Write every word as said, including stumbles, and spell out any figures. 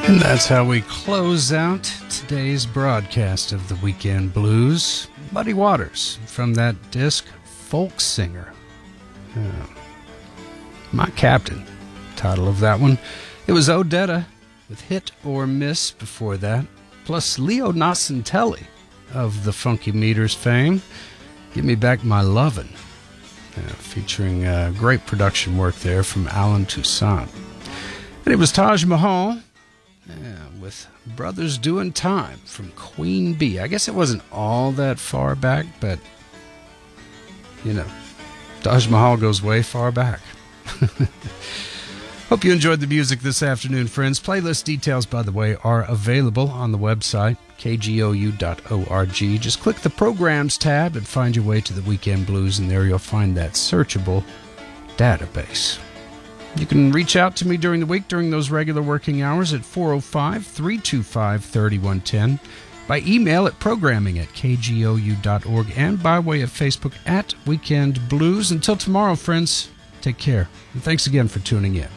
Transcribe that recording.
And that's how we close out today's broadcast of the Weekend Blues. Muddy Waters from that disc, Folk Singer. Uh, My Captain, title of that one. It was Odetta with Hit or Miss before that, plus Leo Nocentelli of the Funky Meters fame, Give Me Back My Lovin', uh, featuring uh, great production work there from Alan Toussaint. And it was Taj Mahal, yeah, with Brothers Doing Time from Queen Bee. I guess it wasn't all that far back, but, you know, Taj Mahal goes way far back. Hope you enjoyed the music this afternoon, friends. Playlist details, by the way, are available on the website, k g o u dot org. Just click the Programs tab and find your way to the Weekend Blues, and there you'll find that searchable database. You can reach out to me during the week during those regular working hours at four oh five, three two five, three one one zero, by email at programming at k g o u dot org, and by way of Facebook at Weekend Blues. Until tomorrow, friends, take care. And thanks again for tuning in.